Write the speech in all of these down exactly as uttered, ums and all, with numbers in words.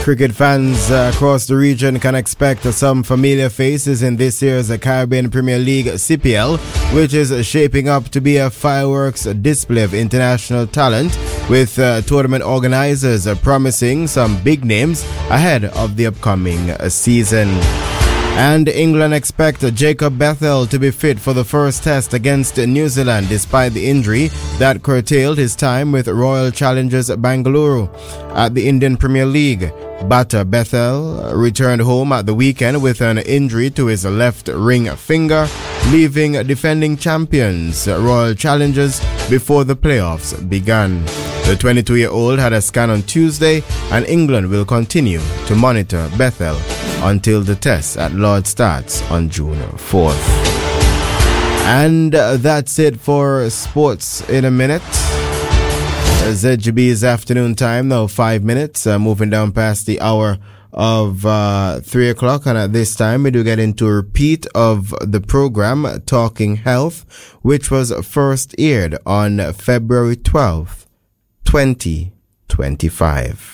Cricket fans uh, across the region can expect some familiar faces in this year's Caribbean Premier League C P L, which is shaping up to be a fireworks display of international talent, with uh, tournament organizers uh, promising some big names ahead of the upcoming uh, season. And England expect Jacob Bethel to be fit for the first test against New Zealand despite the injury that curtailed his time with Royal Challengers Bangalore. At the Indian Premier League, batter Bethel returned home at the weekend with an injury to his left ring finger, leaving defending champions Royal Challengers before the playoffs began. The twenty-two-year-old had a scan on Tuesday, and England will continue to monitor Bethel until the test at Lord's starts on June fourth. And uh, that's it for sports in a minute. Z G B's afternoon time now, five minutes, uh, moving down past the hour of uh, three o'clock. And at this time, we do get into a repeat of the program Talking Health, which was first aired on February twelfth, twenty twenty-five.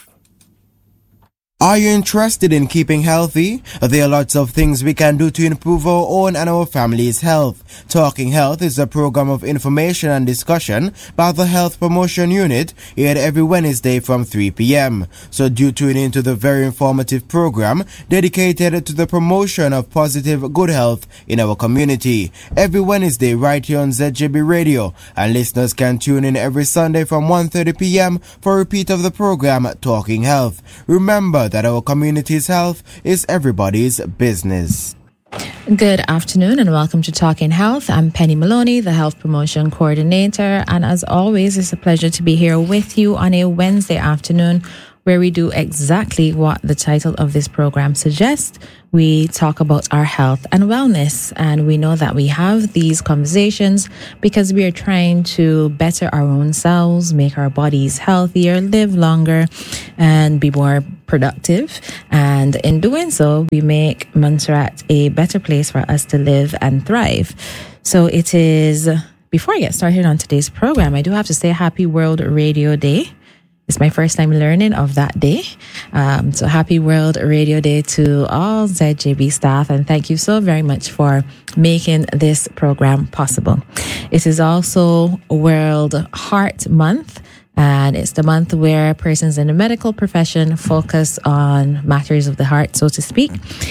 Are you interested in keeping healthy? There are lots of things we can do to improve our own and our family's health. Talking Health is a program of information and discussion by the Health Promotion Unit, aired every Wednesday from three p.m. So do tune into the very informative program dedicated to the promotion of positive good health in our community. Every Wednesday right here on Z J B Radio, and listeners can tune in every Sunday from one thirty p.m. for a repeat of the program Talking Health. Remember that our community's health is everybody's business. Good afternoon and welcome to Talking Health. I'm Penny Maloney, the Health Promotion Coordinator, and as always, it's a pleasure to be here with you on a Wednesday afternoon where we do exactly what the title of this program suggests. We talk about our health and wellness, and we know that we have these conversations because we are trying to better our own selves, make our bodies healthier, live longer, and be more productive. And in doing so, we make Montserrat a better place for us to live and thrive. So it is, before I get started on today's program, I do have to say Happy World Radio Day. It's my first time learning of that day. Um, so happy World Radio Day to all Z J B staff, and thank you so very much for making this program possible. It is also World Heart Month, and it's the month where persons in the medical profession focus on matters of the heart, so to speak.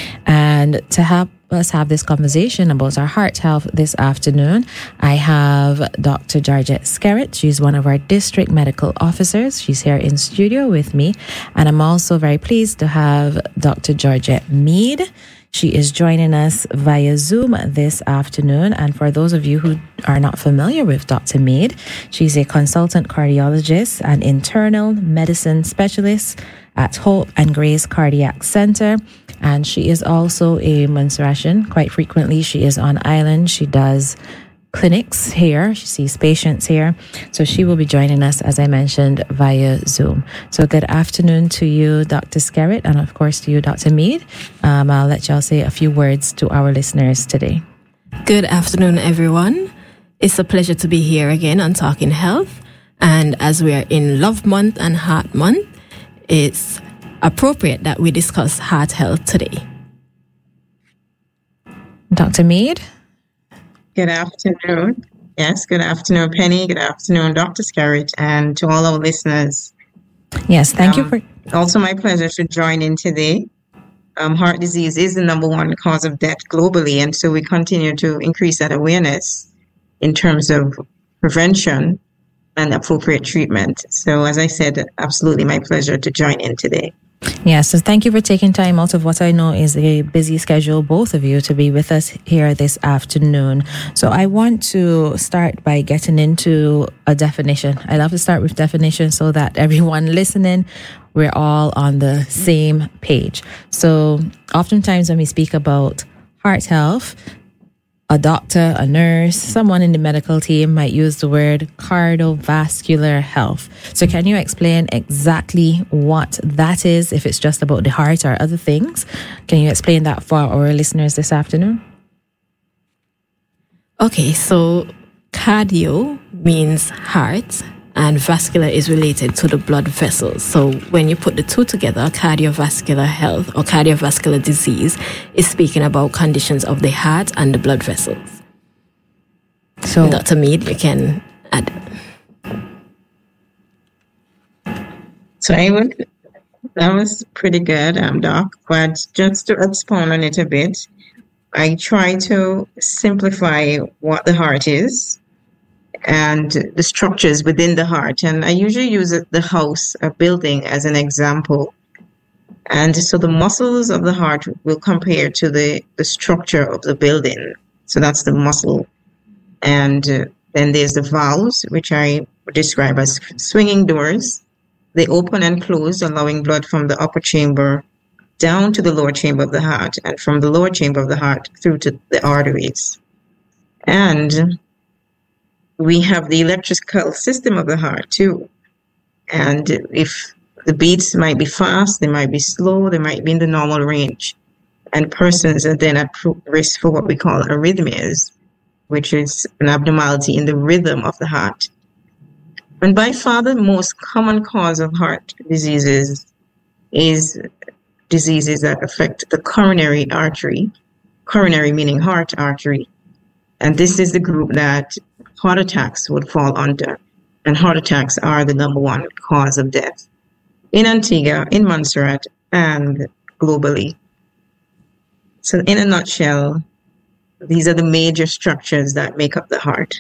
And to help us have this conversation about our heart health this afternoon, I have Doctor Georgette Skerritt. She's one of our district medical officers. She's here in studio with me. And I'm also very pleased to have Doctor Georgette Mead. She is joining us via Zoom this afternoon. And for those of you who are not familiar with Doctor Mead, she's a consultant cardiologist and internal medicine specialist at Hope and Grace Cardiac Center. And she is also a Montserratian. Quite frequently, she is on island. She does clinics here. She sees patients here. So she will be joining us, as I mentioned, via Zoom. So good afternoon to you, Doctor Skerritt, and of course to you, Doctor Mead. Um, I'll let y'all say a few words to our listeners today. Good afternoon, everyone. It's a pleasure to be here again on Talking Health. And as we are in Love Month and Heart Month, it's appropriate that we discuss heart health today. Doctor Mead? Good afternoon. Yes, good afternoon, Penny. Good afternoon, Doctor Skerritt, and to all our listeners. Yes, thank um, you for... Also my pleasure to join in today. Um, heart disease is the number one cause of death globally, and so we continue to increase that awareness in terms of prevention and appropriate treatment. So as I said, absolutely my pleasure to join in today. Yeah, so thank you for taking time out of what I know is a busy schedule, both of you, to be with us here this afternoon. So I want to start by getting into a definition. I love to start with definition so that everyone listening, we're all on the same page. So oftentimes when we speak about heart health, a doctor, a nurse, someone in the medical team might use the word cardiovascular health. So can you explain exactly what that is, if it's just about the heart or other things? Can you explain that for our listeners this afternoon? Okay, so cardio means heart and vascular is related to the blood vessels. So when you put the two together, cardiovascular health or cardiovascular disease is speaking about conditions of the heart and the blood vessels. So, Doctor Mead, you can add. So I would, that was pretty good, um, Doc. But just to expound on it a bit, I try to simplify what the heart is and the structures within the heart. And I usually use the house, a building, as an example. And so the muscles of the heart will compare to the, the structure of the building. So that's the muscle. And uh, then there's the valves, which I describe as swinging doors. They open and close, allowing blood from the upper chamber down to the lower chamber of the heart, and from the lower chamber of the heart through to the arteries. And we have the electrical system of the heart too. And if the beats might be fast, they might be slow, they might be in the normal range. And persons are then at risk for what we call arrhythmias, which is an abnormality in the rhythm of the heart. And by far the most common cause of heart diseases is diseases that affect the coronary artery, coronary meaning heart artery. And this is the group that heart attacks would fall under. And heart attacks are the number one cause of death in Antigua, in Montserrat, and globally. So in a nutshell, these are the major structures that make up the heart.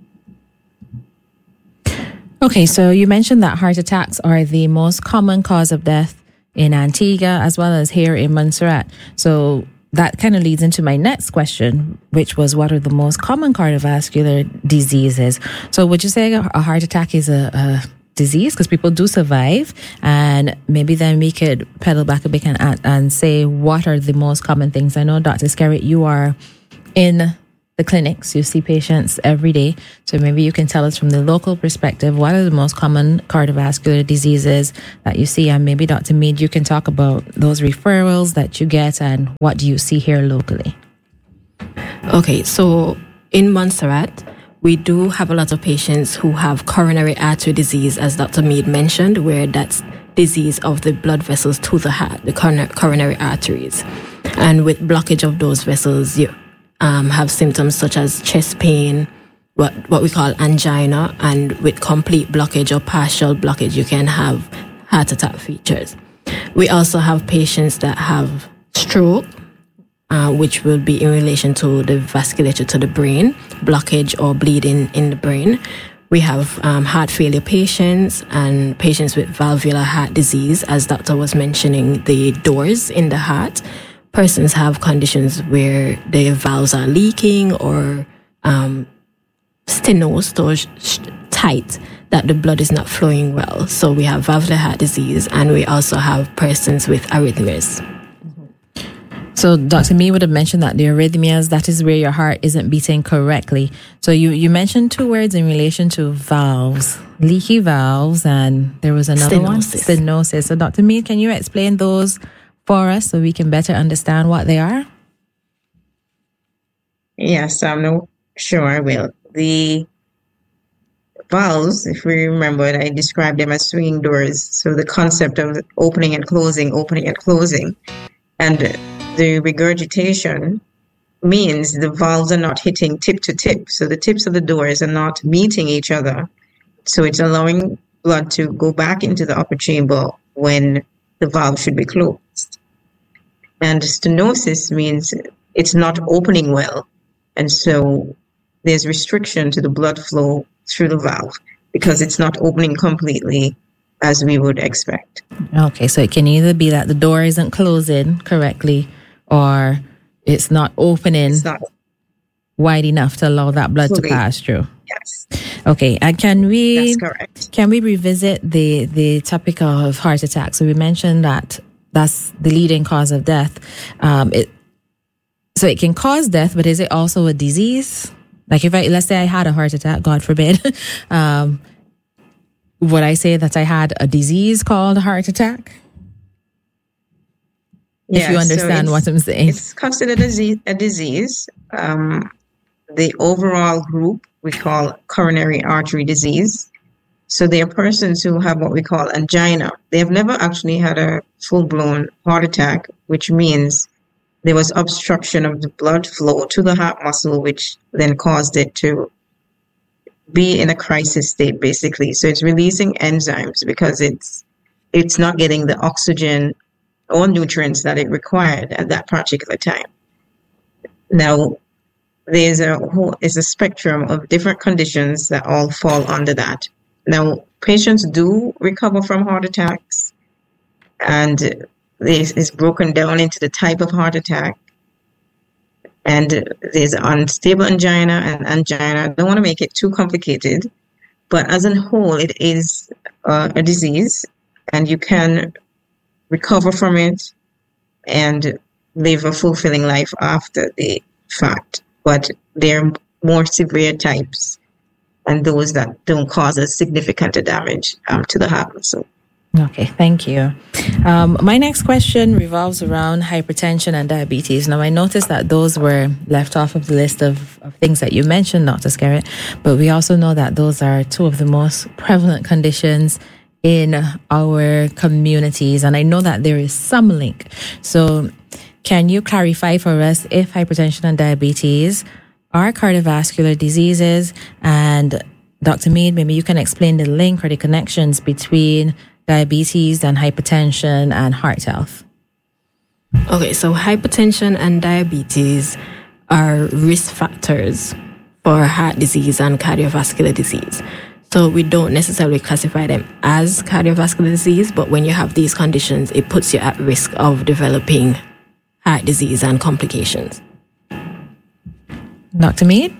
Okay, so you mentioned that heart attacks are the most common cause of death in Antigua as well as here in Montserrat. So that kind of leads into my next question, which was what are the most common cardiovascular diseases? So would you say a heart attack is a, a disease? Because people do survive. And maybe then we could pedal back a bit and, and say what are the most common things. I know, Doctor Skerritt, you are in the clinics, you see patients every day. So maybe you can tell us from the local perspective, what are the most common cardiovascular diseases that you see? And maybe Doctor Mead, you can talk about those referrals that you get and what do you see here locally? Okay, so in Montserrat, we do have a lot of patients who have coronary artery disease, as Doctor Mead mentioned, where that's disease of the blood vessels to the heart, the coronary arteries. And with blockage of those vessels, you Um, have symptoms such as chest pain, what what we call angina, and with complete blockage or partial blockage, you can have heart attack features. We also have patients that have stroke, uh, which will be in relation to the vasculature to the brain, blockage or bleeding in the brain. We have um, heart failure patients and patients with valvular heart disease, as Doctor was mentioning, the doors in the heart. Persons have conditions where their valves are leaking or um, stenosed or sh- tight, that the blood is not flowing well. So we have valvular heart disease, and we also have persons with arrhythmias. So Doctor Mead would have mentioned that the arrhythmias, that is where your heart isn't beating correctly. So you, you mentioned two words in relation to valves, leaky valves, and there was another Stenosis. one, stenosis. So Doctor Mead, can you explain those for us so we can better understand what they are? Yes, I'm no, sure I will. The valves, if we remember, I described them as swinging doors. So the concept of opening and closing, opening and closing. And the regurgitation means the valves are not hitting tip to tip. So the tips of the doors are not meeting each other. So it's allowing blood to go back into the upper chamber when the valve should be closed. And stenosis means it's not opening well. And so there's restriction to the blood flow through the valve because it's not opening completely as we would expect. Okay, so it can either be that the door isn't closing correctly or it's not opening It's not wide enough to allow that blood fully. to pass through. Yes, Okay, and can we that's correct. can we revisit the the topic of heart attack? So we mentioned that that's the leading cause of death. Um, it so it can cause death, but is it also a disease? Like if I let's say I had a heart attack, God forbid, um, would I say that I had a disease called a heart attack? If Yeah, you so understand it's- what I'm saying. It's considered a disease. A disease. Um, the overall group we call coronary artery disease, So there are persons who have what we call angina. They have never actually had a full-blown heart attack, which means there was obstruction of the blood flow to the heart muscle, which then caused it to be in a crisis state, basically. So it's releasing enzymes because it's it's not getting the oxygen or nutrients that it required at that particular time. Now, there's a whole is a spectrum of different conditions that all fall under that. Now, patients do recover from heart attacks, and this is broken down into the type of heart attack. And there's unstable angina and angina. I don't want to make it too complicated, but as a whole, it is uh, a disease, and you can recover from it and live a fulfilling life after the fact. But there are more severe types, and those that don't cause a significant damage um, to the heart muscle. Okay, thank you. Um, my next question revolves around hypertension and diabetes. Now, I noticed that those were left off of the list of, of things that you mentioned, Doctor Skerritt, but we also know that those are two of the most prevalent conditions in our communities, and I know that there is some link. So can you clarify for us if hypertension and diabetes are cardiovascular diseases? And Doctor Mead, maybe you can explain the link or the connections between diabetes and hypertension and heart health. Okay, so hypertension and diabetes are risk factors for heart disease and cardiovascular disease. So we don't necessarily classify them as cardiovascular disease, but when you have these conditions, it puts you at risk of developing heart disease and complications. Doctor Mead?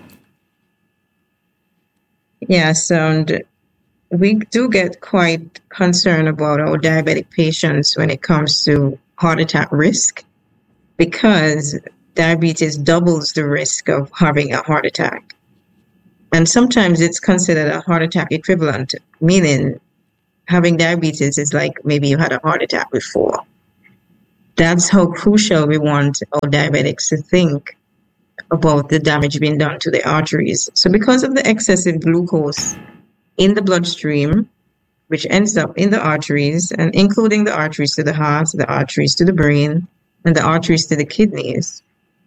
Yes, and we do get quite concerned about our diabetic patients when it comes to heart attack risk, because diabetes doubles the risk of having a heart attack. And sometimes it's considered a heart attack equivalent, meaning having diabetes is like maybe you had a heart attack before. That's how crucial we want our diabetics to think about the damage being done to the arteries. So because of the excessive glucose in the bloodstream, which ends up in the arteries, and including the arteries to the heart, the arteries to the brain, and the arteries to the kidneys,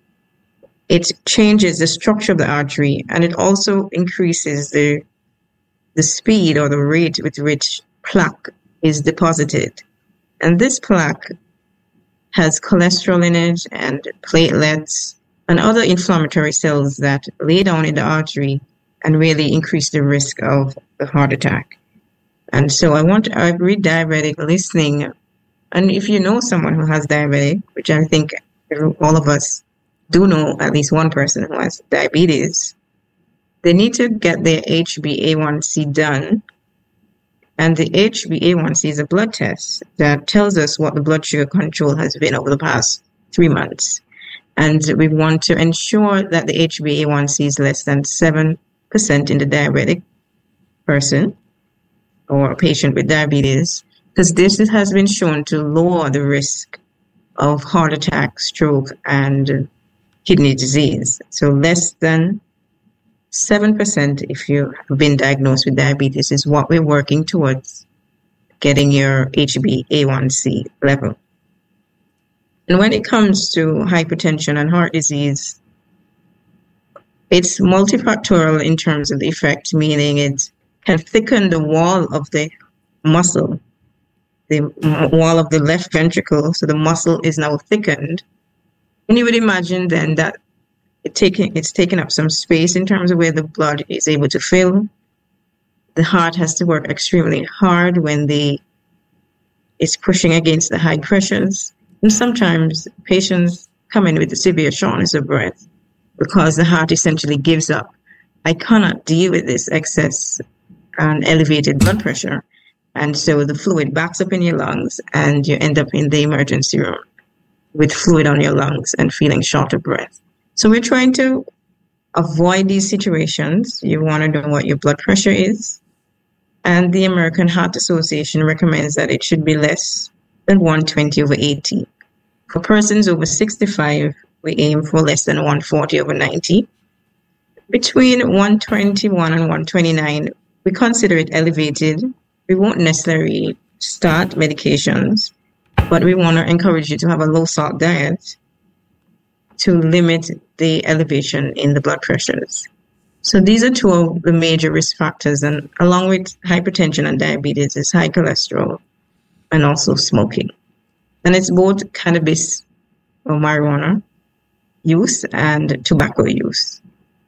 it changes the structure of the artery, and it also increases the the speed or the rate with which plaque is deposited. And this plaque has cholesterol in it and platelets and other inflammatory cells that lay down in the artery and really increase the risk of the heart attack. And so I want every diabetic listening, and if you know someone who has diabetic, which I think all of us do know at least one person who has diabetes, they need to get their H b A one c done. And the H b A one c is a blood test that tells us what the blood sugar control has been over the past three months. And we want to ensure that the H b A one c is less than seven percent in the diabetic person or a patient with diabetes, because this has been shown to lower the risk of heart attack, stroke, and kidney disease. So less than seven percent if you have been diagnosed with diabetes is what we're working towards getting your H b A one c level. And when it comes to hypertension and heart disease, it's multifactorial in terms of the effect, meaning it can thicken the wall of the muscle, the wall of the left ventricle, so the muscle is now thickened. And you would imagine then that it taking, it's taken up some space in terms of where the blood is able to fill. The heart has to work extremely hard when the it's pushing against the high pressures. And sometimes patients come in with a severe shortness of breath because the heart essentially gives up. I cannot deal with this excess and elevated blood pressure. And so the fluid backs up in your lungs and you end up in the emergency room with fluid on your lungs and feeling short of breath. So we're trying to avoid these situations. You want to know what your blood pressure is. And the American Heart Association recommends that it should be less than one twenty over eighty. For persons over sixty-five, we aim for less than one forty over ninety. Between one twenty-one and one twenty-nine, we consider it elevated, we won't necessarily start medications, but we want to encourage you to have a low salt diet to limit the elevation in the blood pressures. So these are two of the major risk factors, and along with hypertension and diabetes is high cholesterol and also smoking. And it's both cannabis or marijuana use and tobacco use.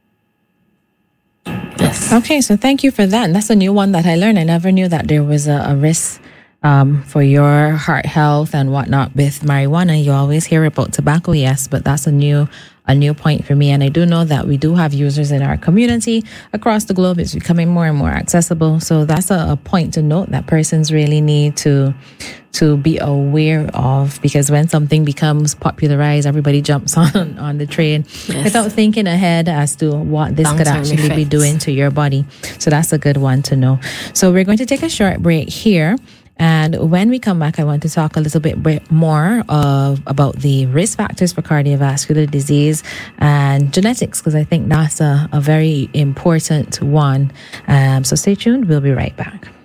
Yes. Okay, so thank you for that. And that's a new one that I learned. I never knew that there was a, a risk um, for your heart health and whatnot with marijuana. You always hear about tobacco, yes, but that's a new a new point for me. And I do know that we do have users in our community across the globe. It's becoming more and more accessible. So that's a, a point to note that persons really need to to be aware of, because when something becomes popularized, everybody jumps on, on the train yes. without thinking ahead as to what this could actually effects. be doing to your body. So that's a good one to know. So we're going to take a short break here. And when we come back, I want to talk a little bit more of, about the risk factors for cardiovascular disease and genetics, because I think that's a, a very important one. Um, so stay tuned. We'll be right back.